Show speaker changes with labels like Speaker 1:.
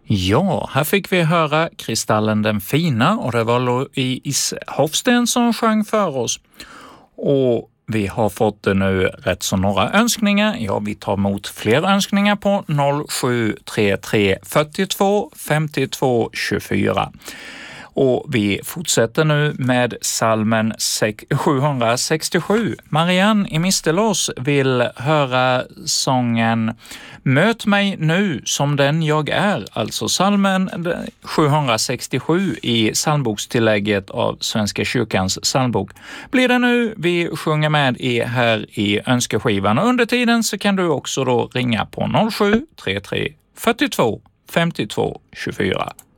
Speaker 1: Ja, här fick vi höra Kristallen den fina och det var Louise Hofsten som sjöng för oss. Och vi har fått nu rätt så några önskningar. Ja, vi tar emot fler önskningar på 0733 42 52 24. Och vi fortsätter nu med psalmen 767. Marianne i Mistelås vill höra sången Möt mig nu som den jag är, alltså psalmen 767 i psalmbokstillägget av Svenska kyrkans psalmbok. Blir det nu vi sjunger med här i önskeskivan, och under tiden så kan du också då ringa på 0733 42 52 24.